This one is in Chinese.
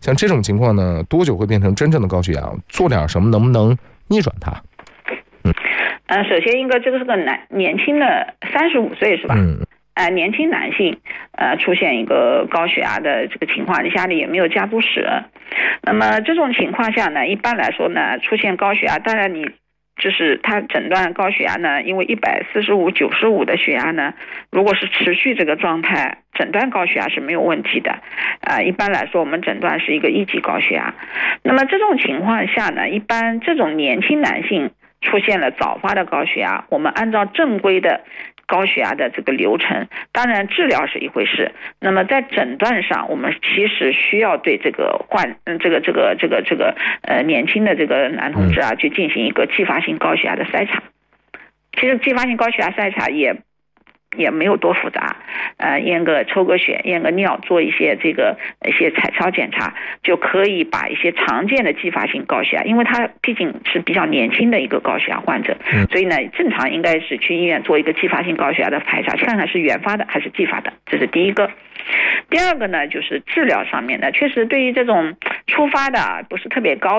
像这种情况呢，多久会变成真正的高血压？做点什么能不能逆转它？ 首先一个，这个是个年轻的35岁是吧？年轻男性出现一个高血压的这个情况，家里也没有家族史。那么这种情况下呢，一般来说呢，出现高血压，当然你就是他诊断高血压呢，因为145/95的血压呢，如果是持续这个状态，诊断高血压是没有问题的。一般来说我们诊断是一个1级高血压。那么这种情况下呢，一般这种年轻男性出现了早发的高血压，我们按照正规的高血压的这个流程，当然治疗是一回事。那么在诊断上，我们其实需要对这个年轻的这个男同志去进行一个继发性高血压的筛查。其实继发性高血压筛查也没有多复杂，抽个血，验个尿，做一些彩超检查，就可以把一些常见的继发性高血压，因为他毕竟是比较年轻的一个高血压患者，所以呢，正常应该是去医院做一个继发性高血压的排查，看看是原发的还是继发的，这是第一个。第二个呢，就是治疗上面呢，确实对于这种初发的不是特别高